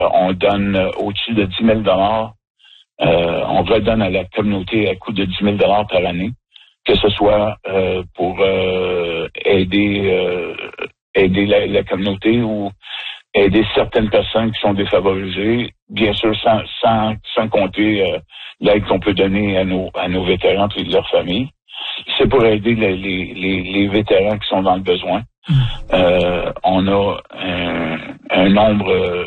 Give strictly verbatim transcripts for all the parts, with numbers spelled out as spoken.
on donne euh, au-dessus de dix mille dollars. Euh, on redonne à la communauté à coût de dix mille dollars par année, que ce soit euh, pour euh, aider euh, aider la, la communauté ou aider certaines personnes qui sont défavorisées, bien sûr sans sans, sans compter euh, l'aide qu'on peut donner à nos à nos vétérans et leurs familles. C'est pour aider les, les, les, les vétérans qui sont dans le besoin. Euh, on a un, un nombre euh,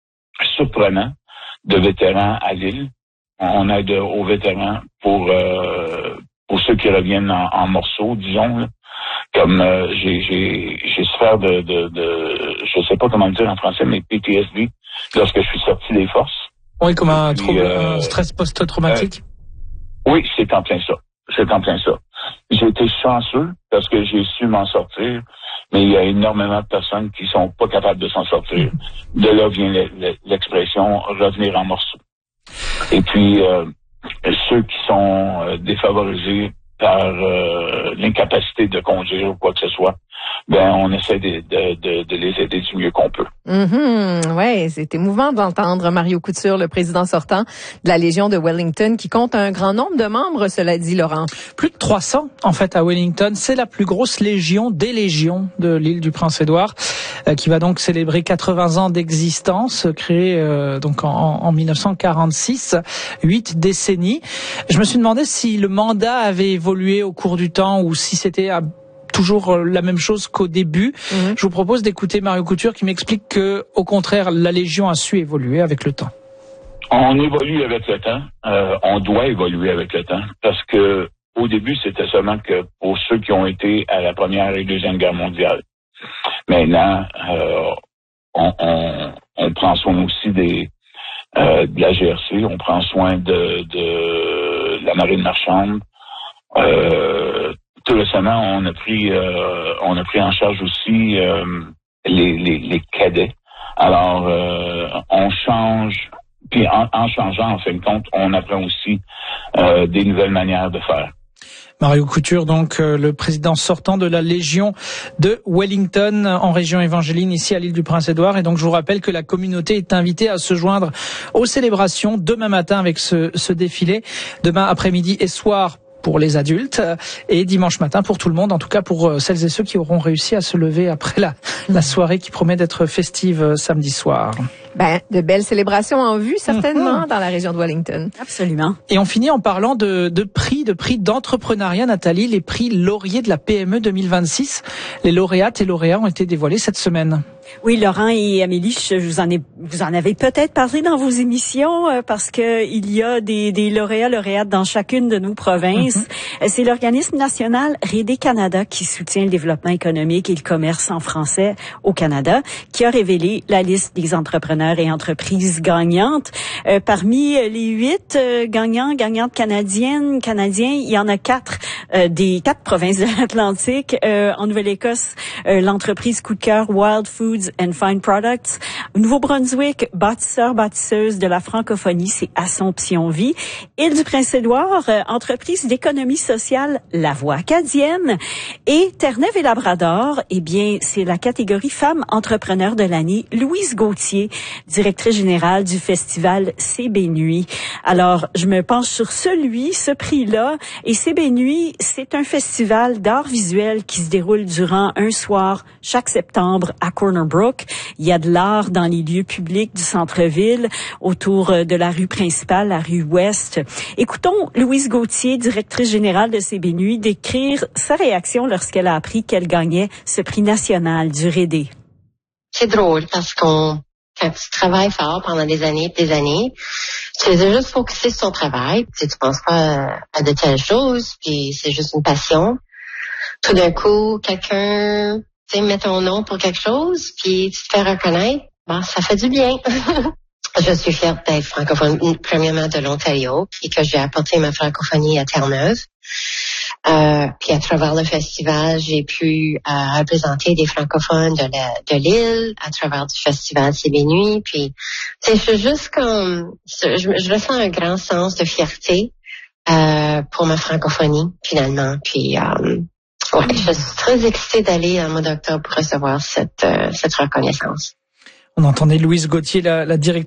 surprenant de vétérans à l'île. On aide aux vétérans pour euh, pour ceux qui reviennent en, en morceaux, disons. Là. Comme euh, j'ai j'ai j'ai souffert de, de de je sais pas comment le dire en français, mais P T S D lorsque je suis sorti des forces. Oui, comme un, puis, trouble, euh, un stress post-traumatique. Euh, oui, c'est en plein ça. C'est en plein ça. J'ai été chanceux parce que j'ai su m'en sortir, mais il y a énormément de personnes qui sont pas capables de s'en sortir. De là vient l'expression revenir en morceaux. Et puis euh, ceux qui sont euh, défavorisés par euh, l'incapacité de conduire ou quoi que ce soit, ben on essaie de, de, de, de les aider du mieux qu'on peut. Mm-hmm. Ouais, c'est émouvant d'entendre Mario Couture, le président sortant de la Légion de Wellington, qui compte un grand nombre de membres, cela dit, Laurent. Plus de trois cents, en fait, à Wellington. C'est la plus grosse légion des légions de l'île du Prince-Édouard, euh, qui va donc célébrer quatre-vingts ans d'existence, créée euh, donc en, en mille neuf cent quarante-six, huit décennies. Je me suis demandé si le mandat avait évolué au cours du temps ou si c'était à toujours la même chose qu'au début. Mmh. Je vous propose d'écouter Mario Couture qui m'explique que, au contraire, la Légion a su évoluer avec le temps. On évolue avec le temps. Euh, on doit évoluer avec le temps parce que au début, c'était seulement que pour ceux qui ont été à la Première et Deuxième Guerre mondiale. Maintenant, euh, on, on, on prend soin aussi des euh, de la G R C, on prend soin de, de la marine marchande. Euh, Tout récemment, on a pris, euh, on a pris en charge aussi euh, les, les, les cadets. Alors, euh, on change, puis en, en changeant, en fin de compte, on apprend aussi euh, des nouvelles manières de faire. Mario Couture, donc euh, le président sortant de la Légion de Wellington en région évangéline ici à l'île du Prince-Édouard. Et donc je vous rappelle que la communauté est invitée à se joindre aux célébrations demain matin avec ce, ce défilé, demain après-midi et soir pour les adultes et dimanche matin pour tout le monde, en tout cas pour celles et ceux qui auront réussi à se lever après la, la soirée qui promet d'être festive samedi soir. Ben, de belles célébrations en vue, certainement, mmh. dans la région de Wellington. Absolument. Et on finit en parlant de, de prix, de prix d'entrepreneuriat, Nathalie, les prix lauréats de la P M E deux mille vingt-six. Les lauréates et lauréats ont été dévoilés cette semaine. Oui, Laurent et Amélie, je vous en ai, vous en avez peut-être parlé dans vos émissions euh, parce que il y a des, des lauréats, lauréates dans chacune de nos provinces. Mm-hmm. C'est l'organisme national Rédé Canada qui soutient le développement économique et le commerce en français au Canada, qui a révélé la liste des entrepreneurs et entreprises gagnantes. Euh, parmi les huit euh, gagnants, gagnantes canadiennes, canadiens, il y en a quatre euh, des quatre provinces de l'Atlantique. Euh, en Nouvelle-Écosse, euh, l'entreprise coup de cœur Wild Foods and Fine Products. Au Nouveau-Brunswick, bâtisseur, bâtisseuse de la francophonie, c'est Assomption Vie. Île du Prince-Édouard, euh, entreprise d'économie sociale La Voix acadienne. Et Terre-Neuve et Labrador, eh bien, c'est la catégorie femme entrepreneur de l'année, Louise Gauthier, directrice générale du festival C B Nuit. Alors, je me penche sur celui, ce prix-là. Et C B Nuit, c'est un festival d'art visuel qui se déroule durant un soir chaque septembre à Corner Brook. Il y a de l'art dans les lieux publics du centre-ville, autour de la rue principale, la rue Ouest. Écoutons Louise Gauthier, directrice générale de C B Nuit, décrire sa réaction lorsqu'elle a appris qu'elle gagnait ce prix national du Rédé. C'est drôle parce qu'on, quand tu travailles fort pendant des années et des années, tu es juste focusé sur ton travail, puis tu penses pas à de telles choses, puis c'est juste une passion. Tout d'un coup, quelqu'un tu sais, mets ton nom pour quelque chose, puis tu te fais reconnaître, bon, ça fait du bien. Je suis fière d'être francophone, premièrement de l'Ontario, puis que j'ai apporté ma francophonie à Terre-Neuve. Euh, puis à travers le festival, j'ai pu euh, représenter des francophones de, la, de l'île à travers du festival C B Nuit. Puis, tu sais, je suis juste comme, je, je ressens un grand sens de fierté euh, pour ma francophonie finalement. Puis euh, ouais, je suis très excitée d'aller en mois d'octobre pour recevoir cette, euh, cette reconnaissance. On entendait Louise Gauthier, la, la directrice